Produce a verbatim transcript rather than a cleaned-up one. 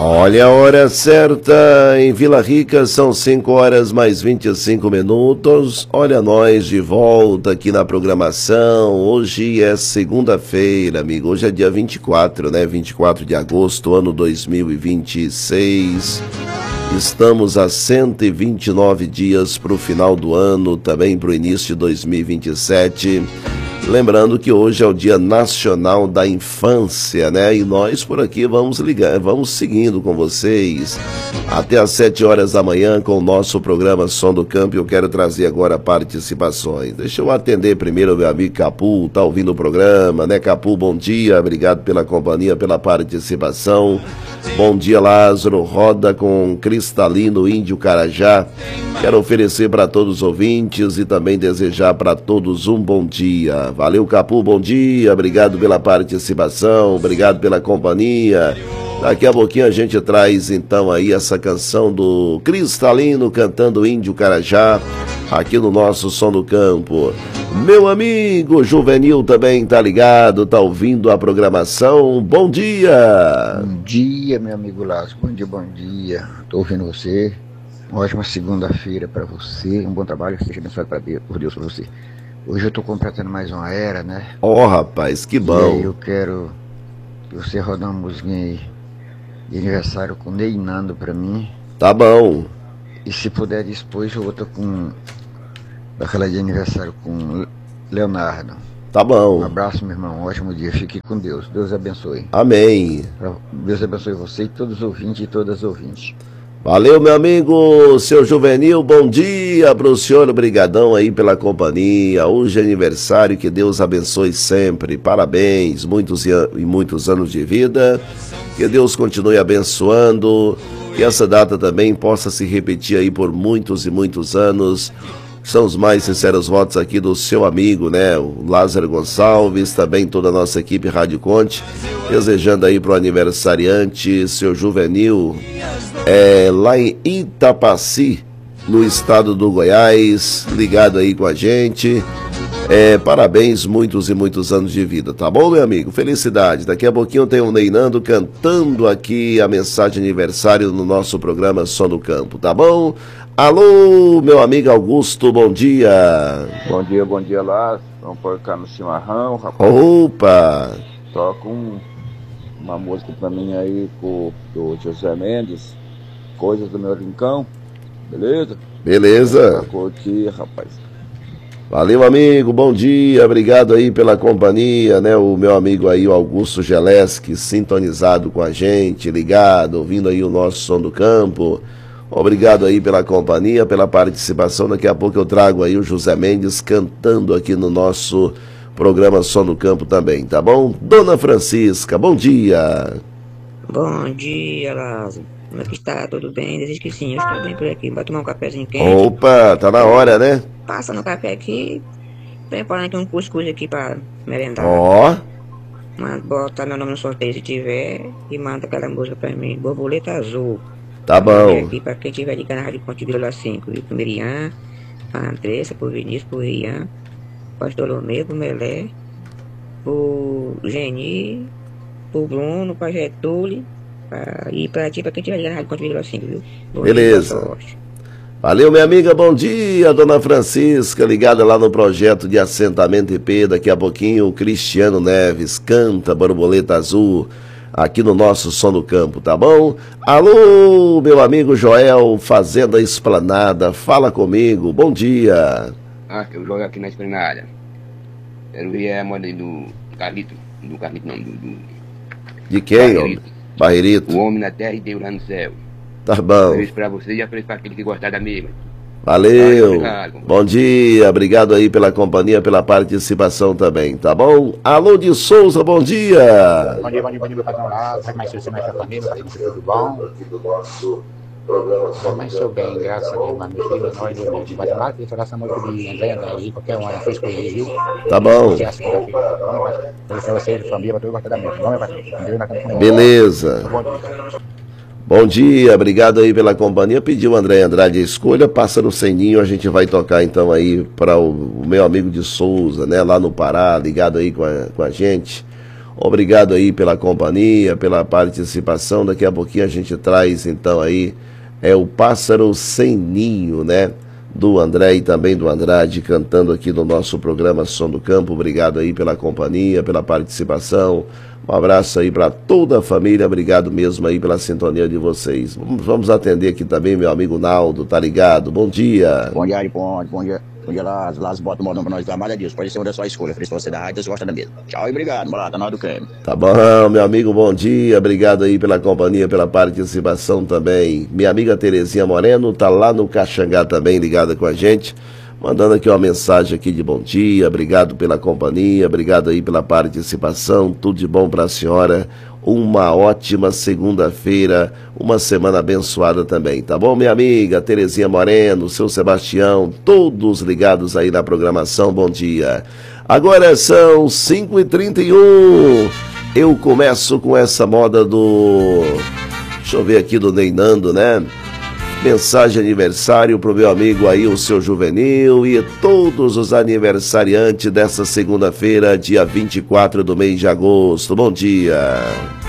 Olha a hora certa, em Vila Rica são cinco horas mais vinte e cinco minutos. Olha nós de volta aqui na programação. Hoje é segunda-feira, amigo. Hoje é dia vinte e quatro, né? vinte e quatro de agosto, ano dois mil e vinte e seis. Estamos a cento e vinte e nove dias para o final do ano, também para o início de dois mil e vinte e sete. Lembrando que hoje é o Dia Nacional da Infância, né? E nós por aqui vamos ligar, vamos seguindo com vocês até às sete horas da manhã com o nosso programa Som do Campo. Eu quero trazer agora participações. Deixa eu atender primeiro o meu amigo Capu, tá ouvindo o programa, né, Capu? Bom dia, obrigado pela companhia, pela participação. Bom dia, Lázaro. Roda com Cristalino Índio Carajá. Quero oferecer para todos os ouvintes e também desejar para todos um bom dia. Valeu, Capu, bom dia. Obrigado pela participação, obrigado pela companhia. Daqui a pouquinho a gente traz então aí essa canção do Cristalino cantando Índio Carajá aqui no nosso Som do Campo. Meu amigo Juvenil também tá ligado, tá ouvindo a programação. Bom dia! Bom dia, meu amigo Lázaro. Bom dia, bom dia. Tô ouvindo você. Uma ótima segunda-feira para você. Um bom trabalho, seja abençoado pra Deus, por Deus por você. Hoje eu tô completando mais uma era, né? Ó, oh, rapaz, que bom. E aí eu quero que você rodar uma musiquinha aí de aniversário com Ney Nando pra mim. Tá bom. E se puder depois, outra com aquela de aniversário com Leonardo. Tá bom. Um abraço, meu irmão. Um ótimo dia. Fique com Deus. Deus abençoe. Amém. Deus abençoe você e todos os ouvintes e todas as ouvintes. Valeu, meu amigo, seu Juvenil, bom dia pro senhor, obrigadão aí pela companhia. Hoje é aniversário, que Deus abençoe sempre. Parabéns, muitos e muitos anos de vida. Que Deus continue abençoando. Que essa data também possa se repetir aí por muitos e muitos anos. São os mais sinceros votos aqui do seu amigo, né, o Lázaro Gonçalves, também toda a nossa equipe Rádio Conte, desejando aí pro aniversariante, seu Juvenil, é, lá em Itapaci, no estado do Goiás, ligado aí com a gente. É, parabéns, muitos e muitos anos de vida, tá bom, meu amigo? Felicidade. Daqui a pouquinho tem o Ney Nando cantando aqui a mensagem de aniversário no nosso programa Som do Campo, tá bom? Alô, meu amigo Augusto, bom dia. Bom dia, bom dia, Lázaro. Vamos pôr cá no chimarrão, rapaz. Opa! Toca um, uma música pra mim aí com o José Mendes, Coisas do Meu Rincão, beleza? Beleza. Pra curtir, rapaz. Valeu, amigo, bom dia, obrigado aí pela companhia, né, o meu amigo aí, o Augusto Geleski, sintonizado com a gente, ligado, ouvindo aí o nosso Som do Campo. Obrigado aí pela companhia, pela participação. Daqui a pouco eu trago aí o José Mendes cantando aqui no nosso programa Som do Campo também, tá bom? Dona Francisca, bom dia. Bom dia, Lázaro. Como é que está? Tudo bem? Desejo que sim, eu estou bem por aqui. Vai tomar um cafezinho quente? Opa, tá na hora, né? Passa no café aqui. Preparando aqui um cuscuz aqui para merendar. Ó. Manda, bota meu nome no sorteio se tiver e manda aquela música pra mim, Borboleta Azul. Tá bom. Aqui pra quem tiver ligado na Rádio Ponte Vila cinco, viu? Pro Miriam, pra Andressa, pro Vinícius, pro Rian, pro Bartolomeu, pro Melé, pro Geni, pro Bruno, pra Getúlio, pra... e pra ti, pra quem tiver ligado na Rádio Ponte Vila cinco, viu? Bom, beleza. Valeu, minha amiga, bom dia, Dona Francisca, ligada lá no projeto de assentamento I P. Daqui a pouquinho o Cristiano Neves canta Borboleta Azul aqui no nosso Som do Campo, tá bom? Alô, meu amigo Joel, Fazenda Esplanada, fala comigo, bom dia. Ah, eu jogo aqui na Esplanada. Eu vi a moda do Carlito, do Carlito não, do... do... De quem, ó? Barreirito. O homem na terra e Deus lá no céu. Tá bom. Feliz pra você e feliz pra aquele que gostar da mesma. Valeu, bom dia, obrigado aí pela companhia, pela participação também, tá bom? Alô de Souza, bom dia. Bom dia, bom dia, bom dia, meu patrão lá, sabe mais você, mais sua família, tá tudo bom? Eu mais sou bem, graças a Deus, mas meu filho, nós, eu te bater lá, deixa essa música de André André aí, qualquer uma, foi escolher, viu? Tá bom. Deus pra você, família, pra todo gostar da mesma, bom, meu patrão? Beleza. Bom dia. Bom dia, obrigado aí pela companhia. Pediu o André Andrade a escolha, passa no Seninho, a gente vai tocar então aí para o, o meu amigo de Souza, né, lá no Pará, ligado aí com a, com a gente. Obrigado aí pela companhia, pela participação. Daqui a pouquinho a gente traz então aí é o Pássaro Sem Ninho, né? Do André e também do Andrade, cantando aqui no nosso programa Som do Campo. Obrigado aí pela companhia, pela participação. Um abraço aí para toda a família. Obrigado mesmo aí pela sintonia de vocês. Vamos atender aqui também meu amigo Naldo, tá ligado? Bom dia. Bom dia, Ariponte. Bom dia. Bom dia, Las. Las bota o modão pra nós. Trabalha disso. Pode ser uma da sua escolha. Feliz pra você da rádio, você gosta da mesma. Tchau e obrigado. Bora lá, tá na hora do creme. Tá bom, meu amigo, bom dia. Obrigado aí pela companhia, pela participação também. Minha amiga Terezinha Moreno tá lá no Caxangá também, ligada com a gente. Mandando aqui uma mensagem aqui de bom dia. Obrigado pela companhia, obrigado aí pela participação. Tudo de bom pra senhora. Uma ótima segunda-feira, uma semana abençoada também, tá bom, minha amiga Terezinha Moreno, seu Sebastião, todos ligados aí na programação, bom dia. Agora são cinco e trinta e um, eu começo com essa moda do, deixa eu ver aqui, do Neinando, né? Mensagem de aniversário pro meu amigo aí, o seu Juvenil, e todos os aniversariantes dessa segunda-feira, dia vinte e quatro do mês de agosto. Bom dia.